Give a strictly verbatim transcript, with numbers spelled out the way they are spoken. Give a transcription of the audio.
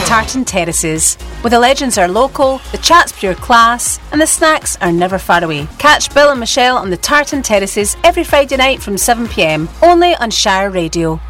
Tartan Terraces. Where the legends are local, the chat's pure class, and the snacks are never far away. Catch Bill and Michelle on the Tartan Terraces every Friday night from seven p m, only on Shire Radio.